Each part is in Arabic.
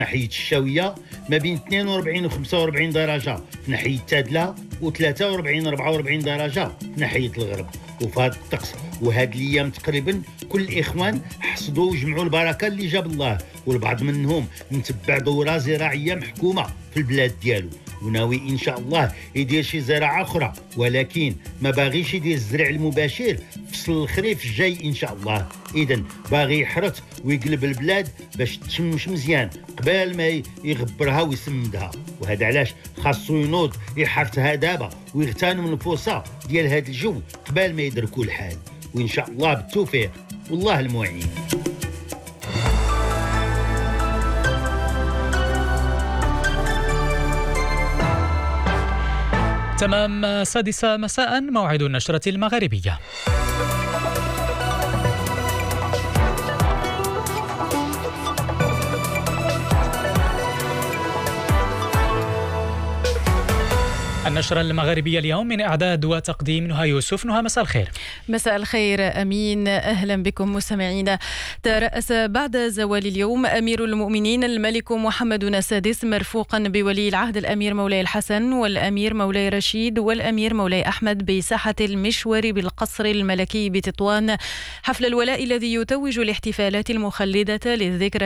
ناحية الشاوية ما بين 42 و 45 درجة في ناحية تادلة و 43 44 درجة في ناحية الغرب. وفي هذا الطقس وهاد الايام تقريبا كل الاخوان حصدوا وجمعوا البركه اللي جاب الله، والبعض منهم متبع دوره زراعيه محكومه في البلاد ديالو وناوي ان شاء الله يدير شي زراعه اخرى، ولكن ما باغيش يدير الزرع المباشر في فصل الخريف الجاي ان شاء الله. اذا باغي يحرث ويقلب البلاد باش تشمش مزيان قبل ما يغبرها ويسمدها، وهذا علاش خاصو ينوض يحرثها دابا ويغتنم من الفرصه ديال هذا الجو قبل ما يدركوا الحال، وان شاء الله بالتوفيق والله المعين. تمام 6 مساء موعد النشرة المغربية. النشرة المغربية اليوم من إعداد وتقديم نهى يوسف. نهى، مساء الخير. مساء الخير أمين، أهلا بكم مستمعينا. ترأس بعد زوال اليوم أمير المؤمنين الملك محمد السادس مرفوقا بولي العهد الأمير مولاي الحسن والأمير مولاي رشيد والأمير مولاي أحمد بساحة المشور بالقصر الملكي بتطوان حفل الولاء الذي يتوج الاحتفالات المخلدة للذكرى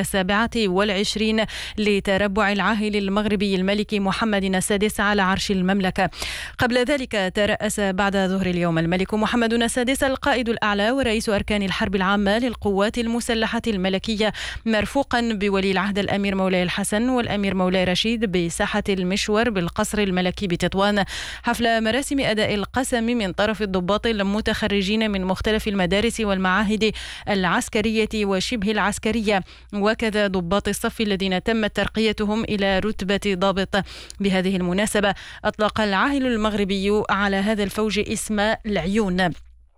27 لتربع العاهل المغربي الملك محمد السادس على عرش المملكة. قبل ذلك ترأس بعد ظهر اليوم الملك محمد السادس القائد الأعلى ورئيس أركان الحرب العامة للقوات المسلحة الملكية مرفوقا بولي العهد الأمير مولاي الحسن والأمير مولاي رشيد بساحة المشور بالقصر الملكي بتطوان حفل مراسم أداء القسم من طرف الضباط المتخرجين من مختلف المدارس والمعاهد العسكرية وشبه العسكرية، وكذا ضباط الصف الذين تمت ترقيتهم إلى رتبة ضابط. بهذه المناسبة أطلق العاهل المغربي على هذا الفوج اسم العيون.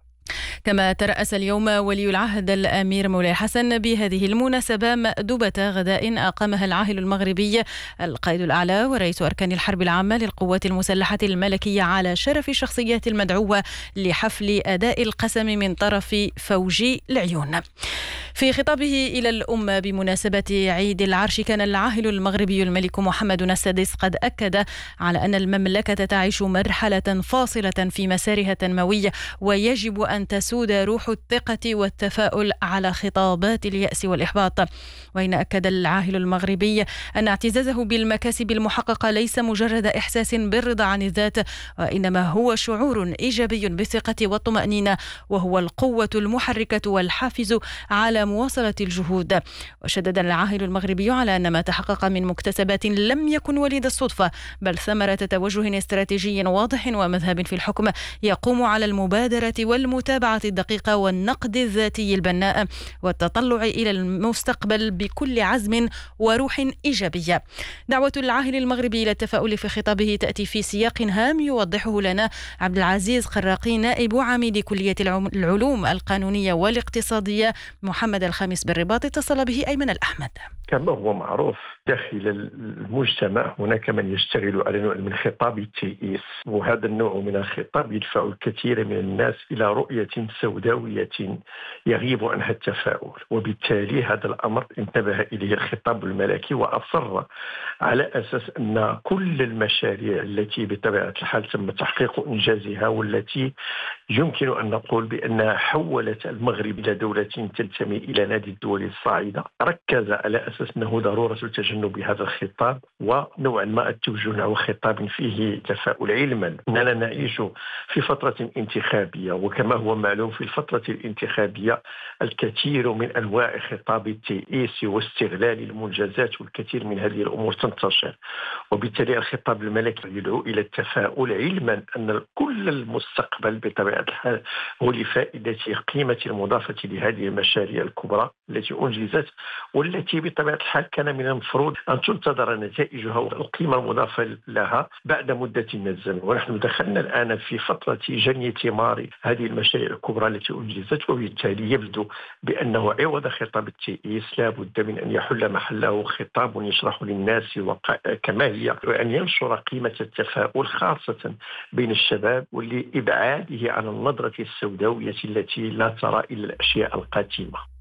كما ترأس اليوم ولي العهد الأمير مولاي الحسن بهذه المناسبة مأدبة غداء أقامها العاهل المغربي القائد الأعلى ورئيس أركان الحرب العامة للقوات المسلحة الملكية على شرف الشخصيات المدعوة لحفل أداء القسم من طرف فوج العيون. في خطابه إلى الأمة بمناسبة عيد العرش كان العاهل المغربي الملك محمد السادس قد أكد على أن المملكة تعيش مرحلة فاصلة في مسارها التنموي، ويجب أن تسود روح الثقة والتفاؤل على خطابات اليأس والإحباط. وإن أكد العاهل المغربي أن اعتزازه بالمكاسب المحققة ليس مجرد إحساس بالرضا عن الذات، وإنما هو شعور إيجابي بالثقة والطمأنينة، وهو القوة المحركة والحافز على مواصلة الجهود. وشدد العاهل المغربي على أن ما تحقق من مكتسبات لم يكن وليد الصدفة، بل ثمرة توجه استراتيجي واضح ومذهب في الحكم يقوم على المبادرة والمتابعة الدقيقة والنقد الذاتي البناء والتطلع إلى المستقبل بكل عزم وروح إيجابية. دعوة العاهل المغربي إلى التفاؤل في خطابه تأتي في سياق هام يوضحه لنا عبد العزيز قراقي نائب عميد كلية العلوم القانونية والاقتصادية محمد الخامس بالرباط. اتصل به أيمن الأحمد. كما هو معروف داخل المجتمع هناك من يشتغل على نوع من خطاب التيئيس، وهذا النوع من الخطاب يدفع الكثير من الناس إلى رؤية سوداوية يغيب عنها التفاؤل، وبالتالي هذا الأمر انتبه إليه الخطاب الملكي وأصر على أساس أن كل المشاريع التي بطبيعة الحال تم تحقيق إنجازها والتي يمكن أن نقول بأنها حولت المغرب إلى دولة تنتمي إلى نادي الدول الصاعدة، ركز على أساس أنه ضرورة تجنب هذا الخطاب ونوعا ما التوجه نحو خطاب فيه تفاؤل، علما أننا نعيش في فترة انتخابية، وكما هو معلوم في الفترة الانتخابية الكثير من أنواع خطاب التيئيس واستغلال المنجزات والكثير من هذه الأمور تنتشر، وبالتالي الخطاب الملكي يدعو إلى التفاؤل، علما أن كل المستقبل بطبيعة الحال هو لفائدة قيمة المضافة لهذه المشاريع الكبرى التي أنجزت والتي بطبيعة الحال كان من المفروض أن تنتظر نتائجها والقيمة المضافة لها بعد مدة من الزمن. ونحن دخلنا الآن في فترة جني ثمار هذه المشاريع الكبرى التي أنجزت، وبالتالي يبدو بأنه عوض خطاب التيئيس لا بد من أن يحل محله خطاب يشرح للناس كما هي، وأن ينشر قيمة التفاؤل خاصة بين الشباب ولإبعاده عن النظرة السوداوية التي لا ترى إلا الأشياء القاتمة.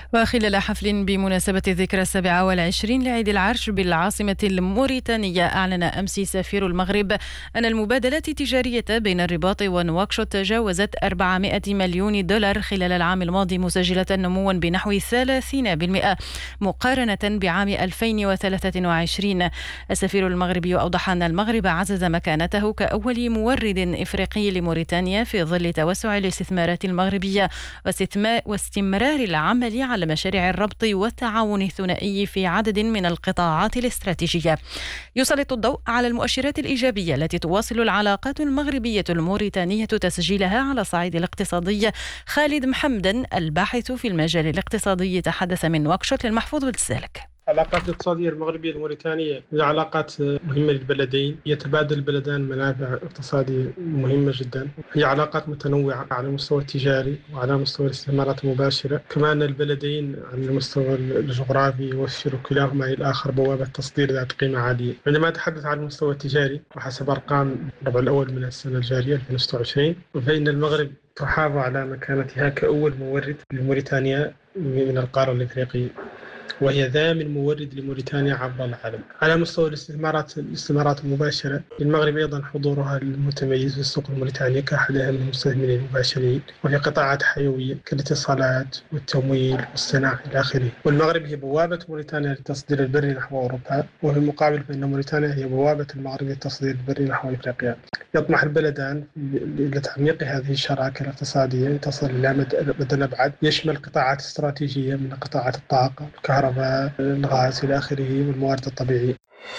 وخلال حفل بمناسبة الذكرى 27 لعيد العرش بالعاصمة الموريتانية، أعلن أمس سفير المغرب أن المبادلات التجارية بين الرباط ونواكشوط تجاوزت 400 مليون دولار خلال العام الماضي، مسجلة نموا بنحو 30% مقارنة بعام 2023. السفير المغربي أوضح أن المغرب عزز مكانته كأول مورد إفريقي لموريتانيا في ظل توسع الاستثمارات المغربية واستمرار العمل على مشاريع الربط والتعاون الثنائي في عدد من القطاعات الاستراتيجية. يسلط الضوء على المؤشرات الإيجابية التي تواصل العلاقات المغربية الموريتانية تسجيلها على الصعيد الاقتصادي. خالد محمدن الباحث في المجال الاقتصادي تحدث من نواكشوط للمحفوظ بالسالك. العلاقات الاقتصادية المغربية الموريتانية هي علاقات مهمة للبلدين، يتبادل البلدان منافع اقتصادية مهمة جدا. هي علاقات متنوعة على المستوى التجاري وعلى مستوى الاستثمارات المباشرة، كمان البلدين على المستوى الجغرافي يوفر كلاهما للآخر بوابة تصدير ذات قيمة عالية. عندما أتحدث عن المستوى التجاري وحسب أرقام الربع الأول من السنة الجارية 2026، فإن المغرب تحافظ على مكانتها كأول مورد لموريتانيا من القارة الإفريقية، وهي ثامن مورد لموريتانيا عبر العالم. على مستوى الاستثمارات المباشرة، المغرب أيضا حضورها المتميز في السوق الموريتانية كأحد أهم المستثمرين المباشرين، وفي قطاعات حيوية كالاتصالات والتمويل والصناعة إلى آخره. والمغرب هي بوابة موريتانيا للتصدير البري نحو أوروبا، وفي المقابل فإن موريتانيا هي بوابة المغرب للتصدير البري نحو أفريقيا. يطمح البلدان لتعميق هذه الشراكة الاقتصادية تصل إلى مدى أبعد، يشمل قطاعات استراتيجية من قطاعات الطاقة، الكهرباء، الغاز إلى آخره، والموارد الطبيعية.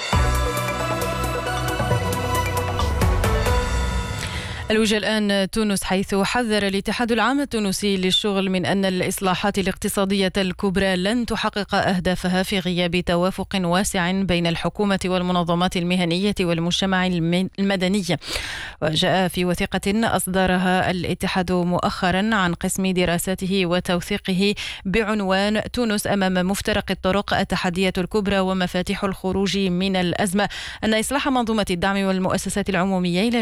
الوجه الآن تونس، حيث حذر الاتحاد العام التونسي للشغل من أن الإصلاحات الاقتصادية الكبرى لن تحقق أهدافها في غياب توافق واسع بين الحكومة والمنظمات المهنية والمجتمع المدني. وجاء في وثيقة أصدرها الاتحاد مؤخرا عن قسم دراساته وتوثيقه بعنوان تونس أمام مفترق الطرق، التحديات الكبرى ومفاتيح الخروج من الأزمة، أن إصلاح منظومة الدعم والمؤسسات العمومية